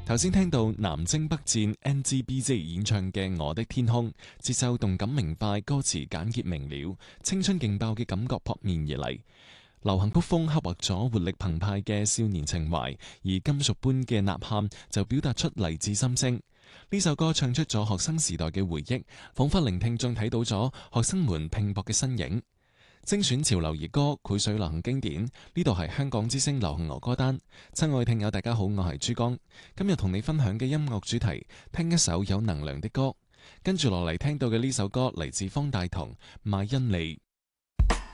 頭先聽到南征北戰 NGBZ 演唱嘅《我的天空》，節奏動感明快，歌詞簡潔明了，青春勁爆嘅感覺撲面而嚟。流行曲風刻畫咗活力澎湃嘅少年情懷，而金屬般嘅吶喊就表達出勵志心聲。呢首歌唱出咗學生時代嘅回憶，仿佛令聽眾睇到咗學生們拼搏嘅身影。精選潮流兒歌，繪萃流行經典。呢度係香港之聲流行樂歌單。親愛聽友大家好，我係珠江。今日同你分享嘅音樂主題，聽一首有能量的歌。跟住落嚟聽到嘅呢首歌嚟自方大同、麥恩利。